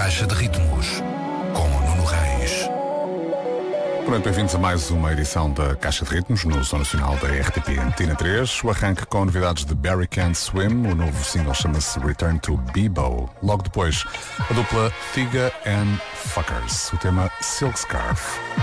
Caixa de Ritmos, com Nuno Reis. Pronto, bem-vindos a mais uma edição da Caixa de Ritmos no Som Nacional da RTP Antena 3. O arranque com novidades de Barry Can't Swim, o novo single chama-se Return to Bebo. Logo depois, a dupla Thiga and Fuckers, o tema Silk Scarf.